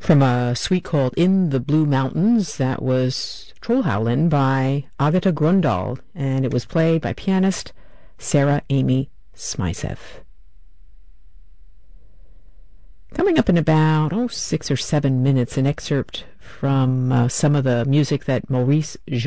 From a suite called In the Blue Mountains, that was Trollhaulen by Agatha Grundahl, and it was played by pianist Sarah Amy Smysev. Coming up in about 6 or 7 minutes, an excerpt from some of the music that Maurice